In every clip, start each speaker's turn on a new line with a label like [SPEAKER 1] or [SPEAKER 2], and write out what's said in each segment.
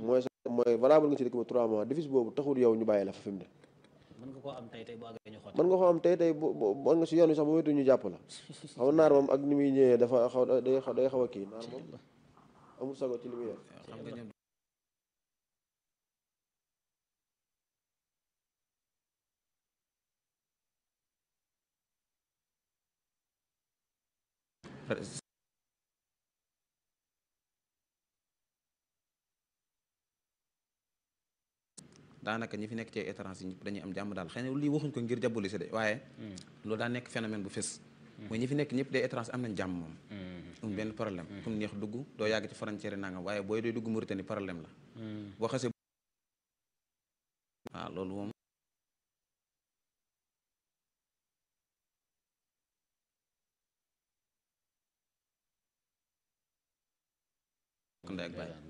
[SPEAKER 1] mooy valable nga ci dëkk ba 3 mois defis boobu taxul yow ñu bàyyi la fa fi mu ne.
[SPEAKER 2] mën nga koo am tey bu àggee ñu xotti.
[SPEAKER 1] mën nga koo am tey mën nga si yoon wi sax ba wetu ñu jàpp la. xaw naar moom ak ni muy ñëwee dafa day xaw a kii naar moom amul sago ci li muy def.
[SPEAKER 2] xam nga ñoom daanaka ñi fi nekk ci étranger ñëpp dañuy am jàmm daal xëy na lii waxuñ ko ngir diaboliser de waaye loolu daa nekk phénomène bu fës mooy ñi fi nekk ñëpp des étranger am nañ jàmm moom amul benn problème comme neex dugg doo yàgg ci frontière nangam waaye booy doy dugg Mauritanie problème la boo xasee waaw loolu moom ndey ak baay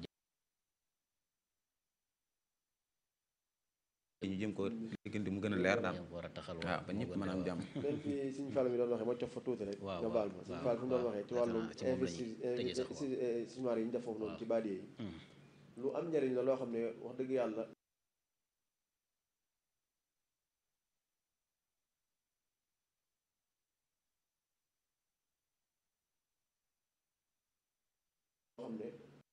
[SPEAKER 2] ñu jëm ko liggéeyante mu gën a leer daal waaw ba ñëpp mën a am jàmm.
[SPEAKER 1] même fii Sëñ Fall mi doon waxee ma cof fa tuuti rek. nga baal ma Sëñ Fall fi mu doon waxee ci wàllum investissement yi ñu def foofu noonu ci baadiye yi. lu am njëriñ la loo xam ne wax dëgg yàlla. loo xam ne.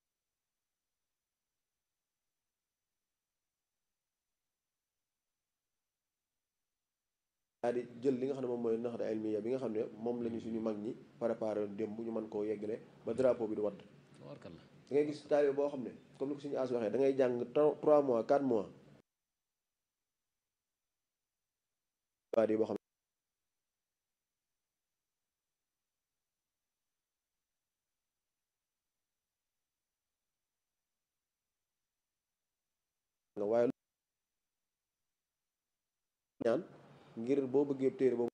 [SPEAKER 1] daa di jël li nga xam ne moom mooy naxda ilmiya bi nga xam ne moom la ñu suñu mag ñi préparé démb ñu mën koo yeggale ba drapeau bi du wadd da ngay gis taalibe boo xam ne comme ni ko suñu as waxee da ngay jàng 3 mois 4 mois baadi boo xam ne waaye ñaan ngir boo bëggee téere boobu